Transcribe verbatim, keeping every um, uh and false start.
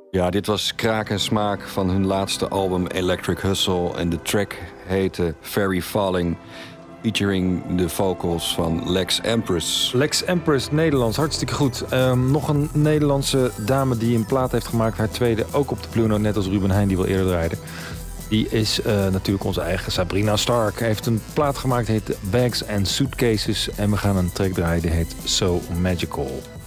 Ja, dit was kraak en smaak van hun laatste album Electric Hustle. En de track heette Very Falling, featuring de vocals van Lex Empress. Lex Empress, Nederlands, hartstikke goed. Um, nog een Nederlandse dame die een plaat heeft gemaakt. Haar tweede, ook op de Pluno, net als Ruben Heijn, die wil eerder draaide. Die is uh, natuurlijk onze eigen Sabrina Stark. Hij heeft een plaat gemaakt, die heet Bags and Suitcases. En we gaan een track draaien, die heet So Magical.